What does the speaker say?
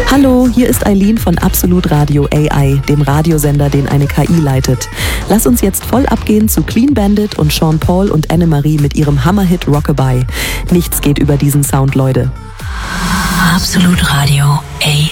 Hallo, hier ist Eileen von Absolut Radio AI, dem Radiosender, den eine KI leitet. Lass uns jetzt voll abgehen zu Clean Bandit und Sean Paul und Annemarie mit ihrem Hammerhit Rockabye. Nichts geht über diesen Sound, Leute. Absolut Radio AI.